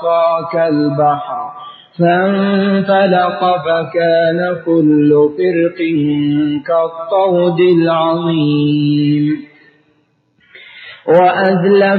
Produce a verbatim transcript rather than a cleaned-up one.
أخاك البحر فانفلق فكان كل فرق كالطود العظيم. وأزلفنا